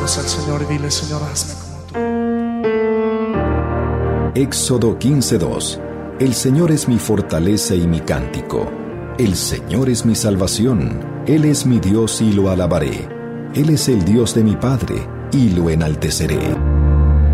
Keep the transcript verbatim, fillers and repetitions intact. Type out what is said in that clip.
manos al Señor y dile: Señor, hazme como tú. Éxodo quince dos. El Señor es mi fortaleza y mi cántico. El Señor es mi salvación. Él es mi Dios y lo alabaré. Él es el Dios de mi Padre y lo enalteceré.